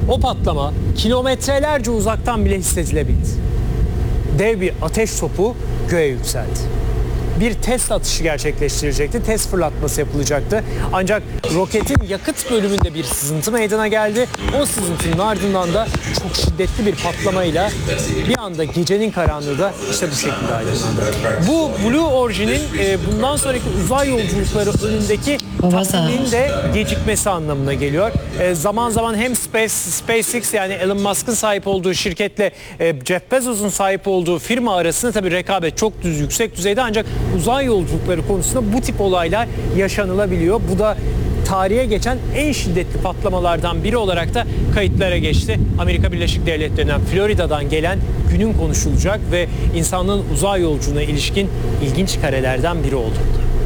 O patlama kilometrelerce uzaktan bile hissedilebildi. Dev bir ateş topu göğe yükseldi. Bir test atışı gerçekleştirecekti. Test fırlatması yapılacaktı. Ancak roketin yakıt bölümünde bir sızıntı meydana geldi. O sızıntının ardından da çok şiddetli bir patlamayla bir anda gecenin karanlığı da işte bu şekilde aydınlandı. Bu Blue Origin'in bundan sonraki uzay yolculukları önündeki tahminin de gecikmesi anlamına geliyor. Zaman zaman hem SpaceX yani Elon Musk'ın sahip olduğu şirketle Jeff Bezos'un sahip olduğu firma arasında tabii rekabet çok yüksek düzeyde, ancak uzay yolculukları konusunda bu tip olaylar yaşanılabiliyor. Bu da tarihe geçen en şiddetli patlamalardan biri olarak da kayıtlara geçti. Amerika Birleşik Devletleri'nden Florida'dan gelen günün konuşulacak ve insanlığın uzay yolculuğuna ilişkin ilginç karelerden biri oldu.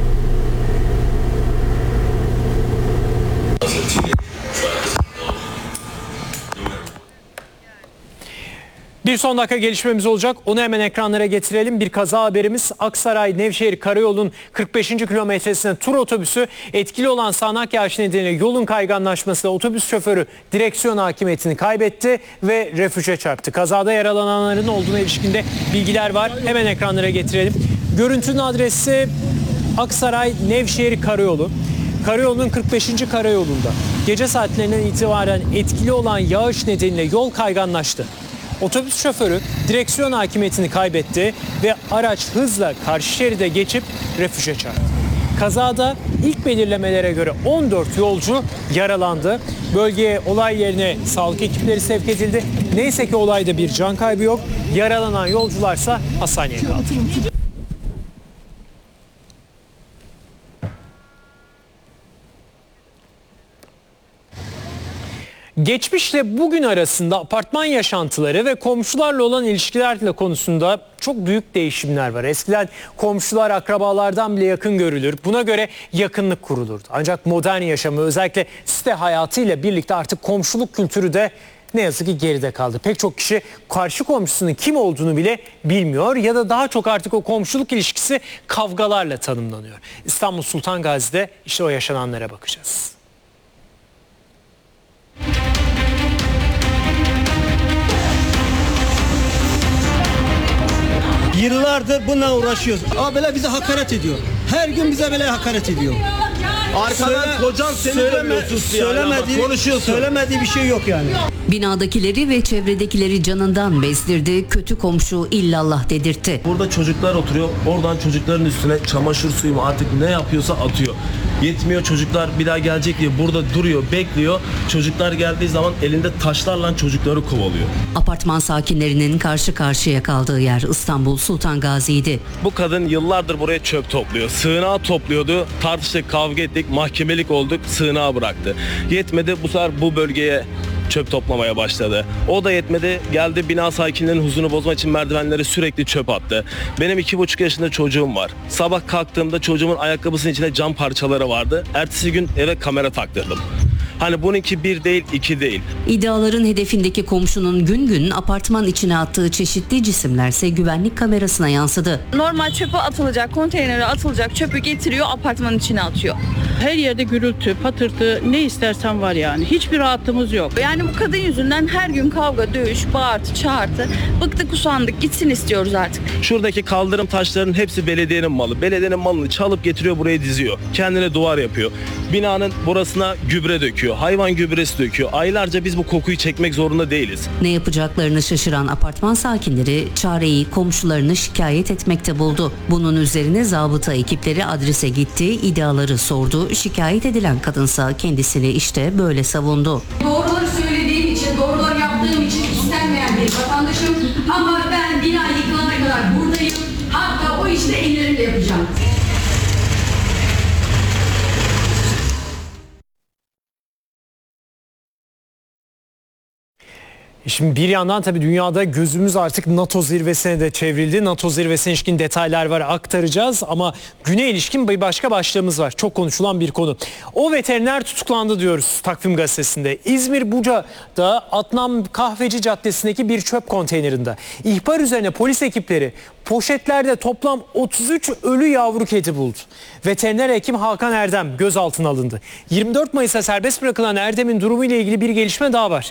Bir son dakika gelişmemiz olacak. Onu hemen ekranlara getirelim. Bir kaza haberimiz. Aksaray-Nevşehir Karayolu'nun 45. kilometresinde tur otobüsü etkili olan sağanak yağış nedeniyle yolun kayganlaşmasıyla otobüs şoförü direksiyon hakimiyetini kaybetti ve refüje çarptı. Kazada yaralananların olduğuna ilişkinde bilgiler var. Hemen ekranlara getirelim. Görüntünün adresi Aksaray-Nevşehir Karayolu. Karayolunun 45. karayolunda gece saatlerinden itibaren etkili olan yağış nedeniyle yol kayganlaştı. Otobüs şoförü direksiyon hakimiyetini kaybetti ve araç hızla karşı şeride geçip refüje çarptı. Kazada ilk belirlemelere göre 14 yolcu yaralandı. Bölgeye, olay yerine sağlık ekipleri sevk edildi. Neyse ki olayda bir can kaybı yok. Yaralanan yolcularsa hastaneye kaldırıldı. Geçmişle bugün arasında apartman yaşantıları ve komşularla olan ilişkilerle konusunda çok büyük değişimler var. Eskiden komşular akrabalardan bile yakın görülür. Buna göre yakınlık kurulurdu. Ancak modern yaşamı, özellikle site hayatıyla birlikte artık komşuluk kültürü de ne yazık ki geride kaldı. Pek çok kişi karşı komşusunun kim olduğunu bile bilmiyor ya da daha çok artık o komşuluk ilişkisi kavgalarla tanımlanıyor. İstanbul Sultan Gazi'de işte o yaşananlara bakacağız. Yıllardır bununla uğraşıyoruz. Böyle bize hakaret ediyor. Her gün bize böyle hakaret ediyor. Arkadan kocan seni söylemediği bir şey yok yani. Binadakileri ve çevredekileri canından bezdirdi, kötü komşu illallah dedirtti. Burada çocuklar oturuyor, oradan çocukların üstüne çamaşır suyu mu artık ne yapıyorsa atıyor. Yetmiyor, çocuklar bir daha gelecek diye burada duruyor, bekliyor. Çocuklar geldiği zaman elinde taşlarla çocukları kovalıyor. Apartman sakinlerinin karşı karşıya kaldığı yer İstanbul Sultan Gazi'ydi. Bu kadın yıllardır buraya çöp topluyor. Sığınağı topluyordu, tartıştık, kavga ettik, mahkemelik olduk, sığınağı bıraktı. Yetmedi, bu sefer bu bölgeye çöp toplamaya başladı. O da yetmedi, geldi bina sakinlerinin huzurunu bozmak için merdivenlere sürekli çöp attı. Benim 2,5 yaşında çocuğum var. Sabah kalktığımda çocuğumun ayakkabısının içinde cam parçaları vardı. Ertesi gün eve kamera taktırdım. Hani bununki bir değil, iki değil. İddiaların hedefindeki komşunun gün gün apartman içine attığı çeşitli cisimlerse güvenlik kamerasına yansıdı. Normal çöpe atılacak, konteynere atılacak çöpü getiriyor, apartmanın içine atıyor. Her yerde gürültü, patırtı, ne istersen var yani. Hiçbir rahatımız yok. Yani bu kadın yüzünden her gün kavga, dövüş, bağırtı, çağırtı. Bıktık usandık, gitsin istiyoruz artık. Şuradaki kaldırım taşlarının hepsi belediyenin malı. Belediyenin malını çalıp getiriyor, buraya diziyor. Kendine duvar yapıyor. Binanın burasına gübre döküyor. Hayvan gübresi döküyor. Aylarca biz bu kokuyu çekmek zorunda değiliz. Ne yapacaklarını şaşıran apartman sakinleri çareyi komşularını şikayet etmekte buldu. Bunun üzerine zabıta ekipleri adrese gitti, iddiaları sordu. Şikayet edilen kadınsa kendisini işte böyle savundu. Doğruları söylediğim için, doğruları yaptığım için istenmeyen bir vatandaşım ama ben bina yıkılana kadar buradayım. Hatta o işte ellerimle yapacağım. Şimdi bir yandan tabii dünyada gözümüz artık NATO zirvesine de çevrildi. NATO zirvesine ilişkin detaylar var, aktaracağız ama güne ilişkin bir başka başlığımız var. Çok konuşulan bir konu. O veteriner tutuklandı diyoruz Takvim Gazetesi'nde. İzmir Buca'da Adnan Kahveci Caddesi'ndeki bir çöp konteynerinde. İhbar üzerine polis ekipleri poşetlerde toplam 33 ölü yavru kedi buldu. Veteriner hekim Hakan Erdem gözaltına alındı. 24 Mayıs'ta serbest bırakılan Erdem'in durumu ile ilgili bir gelişme daha var.